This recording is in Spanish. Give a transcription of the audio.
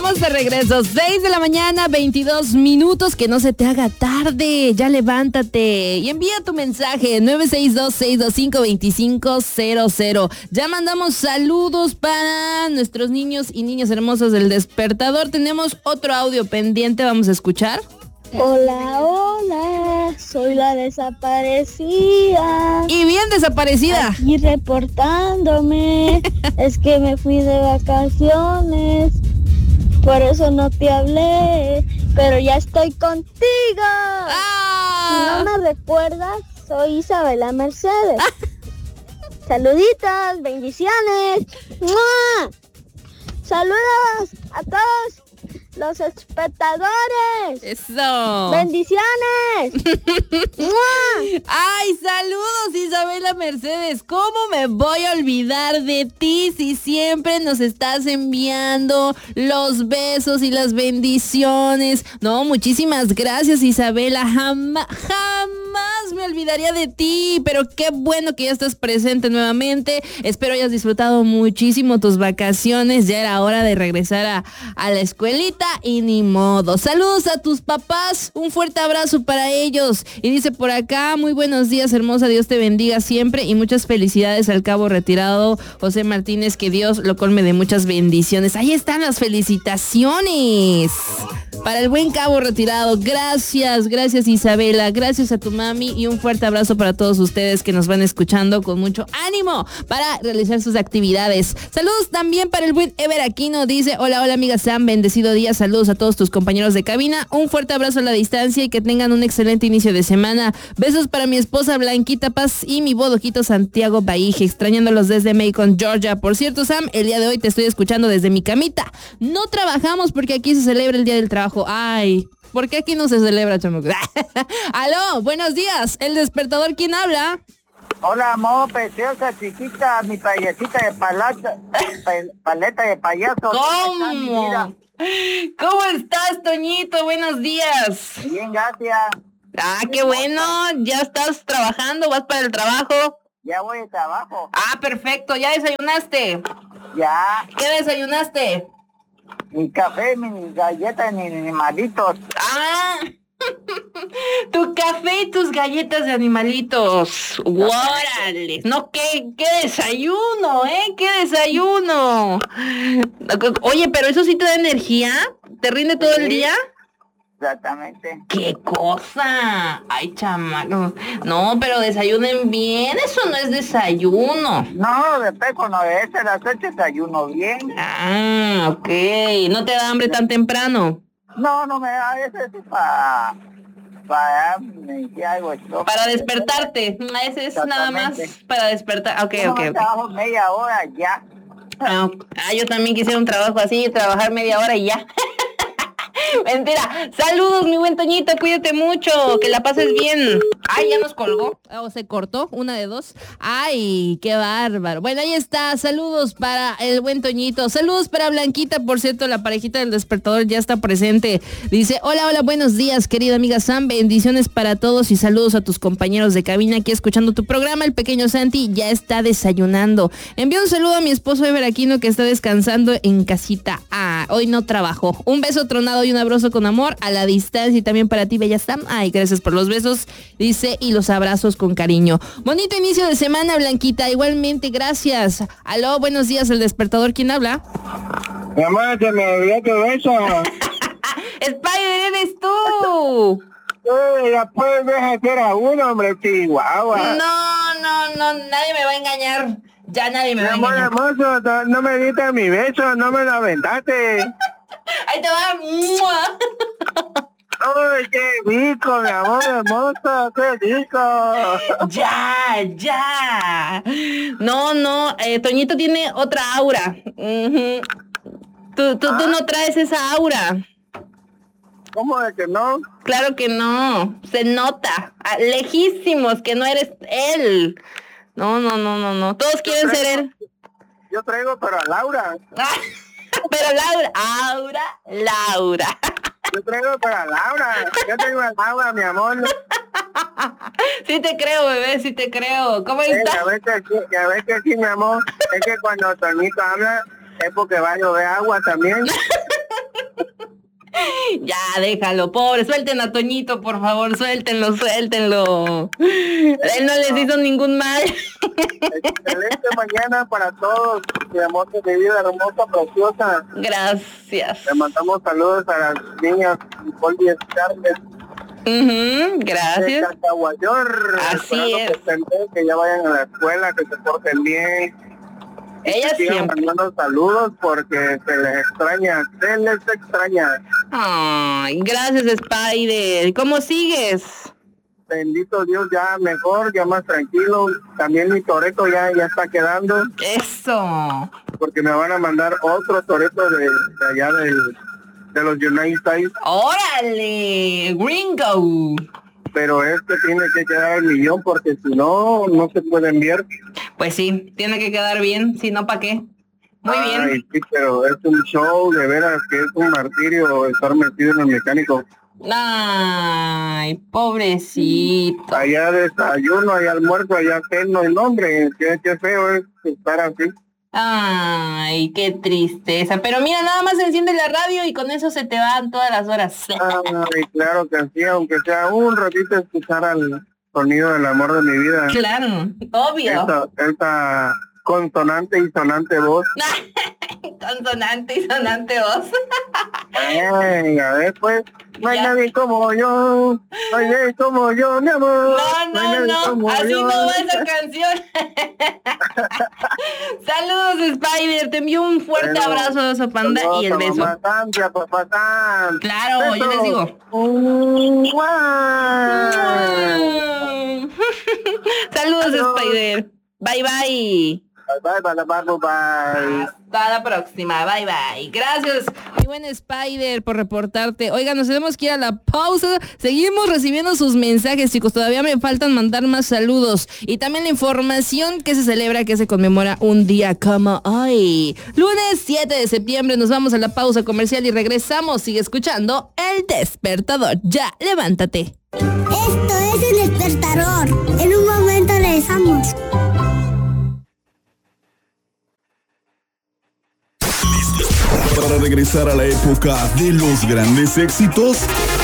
Estamos de regreso, 6 de la mañana, 22 minutos, que no se te haga tarde, ya levántate y envía tu mensaje, 962-625-2500. Ya mandamos saludos para nuestros niños y niñas hermosos del despertador. Tenemos otro audio pendiente, vamos a escuchar. Hola, hola, soy la desaparecida. Y bien desaparecida. Aquí reportándome. Es que me fui de vacaciones, por eso no te hablé, pero ya estoy contigo. Si no me recuerdas, soy Isabela Mercedes. Saluditos, bendiciones. ¡Mua! Saludos a todos los espectadores. Eso. Bendiciones. Ay, saludos Isabela Mercedes. ¿Cómo me voy a olvidar de ti si siempre nos estás enviando los besos y las bendiciones? No, muchísimas gracias Isabela. Jamás me olvidaría de ti, pero qué bueno que ya estás presente nuevamente. Espero hayas disfrutado muchísimo tus vacaciones. Ya era hora de regresar a la escuelita y ni modo. Saludos a tus papás, un fuerte abrazo para ellos. Y dice por acá, muy buenos días hermosa, Dios te bendiga siempre y muchas felicidades al cabo retirado José Martínez, que Dios lo colme de muchas bendiciones. Ahí están las felicitaciones para el buen cabo retirado. Gracias Isabela, gracias a tu mami y un fuerte abrazo para todos ustedes que nos van escuchando con mucho ánimo para realizar sus actividades. Saludos también para el buen Ever Aquino, dice, hola amiga Sam, bendecido día, saludos a todos tus compañeros de cabina, un fuerte abrazo a la distancia y que tengan un excelente inicio de semana. Besos para mi esposa Blanquita Paz y mi bodoquito Santiago Baije, extrañándolos desde Macon, Georgia. Por cierto, Sam, el día de hoy te estoy escuchando desde mi camita. No trabajamos porque aquí se celebra el Día del Trabajo. Ay, ¿por qué aquí no se celebra, chamo? Aló, buenos días. El despertador, ¿quién habla? Hola, amor, preciosa, chiquita, mi payasita de paleta de payaso. ¿Cómo? ¿Cómo estás, Toñito? Buenos días. Bien, gracias. Ah, qué bueno. ¿Ya estás trabajando? ¿Vas para el trabajo? Ya voy al trabajo. Ah, perfecto. ¿Ya desayunaste? Ya. ¿Qué desayunaste? Mi café, mis galletas, mis animalitos. Ah, tu café y tus galletas de animalitos. ¡Órale! No, qué desayuno, ¿Qué desayuno? Oye, pero eso sí te da energía. ¿Te rinde todo el día? Exactamente. ¡Qué cosa! Ay, chamaco. No, pero desayunen bien. Eso no es desayuno. No, después cuando es las 8 desayuno bien. Ah, ok. ¿No te da hambre tan temprano? No me da ese para algo esto. Para despertarte. Ese es nada más para despertar. Ok. Trabajo media hora ya. Ah, yo también quisiera un trabajo así, trabajar media hora y ya. Mentira. Saludos, mi buen Toñito, cuídate mucho, que la pases bien. Ay, ya nos colgó. O se cortó, una de dos. Ay, qué bárbaro. Bueno, ahí está. Saludos para el buen Toñito. Saludos para Blanquita, por cierto, la parejita del despertador ya está presente. Dice, hola, buenos días, querida amiga Sam. Bendiciones para todos y saludos a tus compañeros de cabina aquí escuchando tu programa. El pequeño Santi ya está desayunando. Envío un saludo a mi esposo Ever Aquino, que está descansando en casita. Ah, hoy no trabajó. Un beso tronado y un abrazo con amor a la distancia y también para ti, bella Sam. Ay, gracias por los besos, dice, y los abrazos con cariño. Bonito inicio de semana, Blanquita. Igualmente, gracias. Aló, buenos días, el despertador. ¿Quién habla? Mi amor, se me olvidó tu beso. Spider, eres tú. Ya puedes dejar a uno, hombre, chihuahua. No, nadie me va a engañar. Ya nadie me va a amor engañar. hermoso, no me diste mi beso, no me lo aventaste. Ahí te va. ¡Mua! ¡Ay, qué rico, mi amor hermoso! ¡Qué rico! Ya. No, Toñito tiene otra aura. Uh-huh. Tú no traes esa aura. ¿Cómo de que no? Claro que no. Se nota. Lejísimos que no eres él. No. Todos quieren ser él. Yo traigo, pero a Laura. Pero Laura. Yo traigo para Laura. Yo tengo a Laura, mi amor. Sí te creo, bebé, sí te creo. ¿Cómo estás? A ver que sí, mi amor. Es que cuando Toñito habla es porque va a llover agua también. Ya, déjalo, pobre. Suelten a Toñito, por favor, suéltenlo. Él no les hizo ningún mal. Excelente mañana para todos. Mi amor de mi vida, hermosa, preciosa. Gracias. Le mandamos saludos a las niñas Nicole y Scarlett. Gracias. De Cacahuayor. Así es. Que ya vayan a la escuela, que se porten bien. Ella siempre mandando saludos porque se les extraña. Ay, gracias, Spider. ¿Cómo sigues? Bendito Dios, ya mejor, ya más tranquilo. También mi toreto ya está quedando. Eso. Porque me van a mandar otro toreto de allá de los United States. ¡Órale! ¡Gringo! Pero tiene que quedar el millón porque si no se puede enviar. Pues sí, tiene que quedar bien, si no, ¿para qué? Muy bien. Sí, pero es un show, de veras, que es un martirio estar metido en el mecánico. Ay, pobrecito. Allá desayuno, allá almuerzo, allá ceno, y no, hombre, qué feo es estar así. Ay, qué tristeza. Pero mira, nada más enciende la radio y con eso se te van todas las horas. Ay, claro que sí, aunque sea un ratito escuchar al sonido del amor de mi vida. Claro, obvio. Esa consonante y sonante voz. Consonante y sonante voz. Ay, a ver, pues, no hay nadie como yo, no hay nadie como yo, mi amor. No, así no va esa canción. Saludos, Spider, te envío un fuerte abrazo de Oso Panda y el beso. Papá San. Claro, beso. Yo les digo. Saludos, Spider. Bye, bye. Bye. Hasta la próxima, bye. Gracias, mi buen Spider, por reportarte. Oigan, nos tenemos que ir a la pausa. Seguimos recibiendo sus mensajes, chicos. Todavía me faltan mandar más saludos. Y también la información que se celebra, que se conmemora un día como hoy. Lunes 7 de septiembre, nos vamos a la pausa comercial y regresamos. Sigue escuchando El Despertador. Ya, levántate. Esto es El Despertador. En un momento regresamos. Para regresar a la época de los grandes éxitos,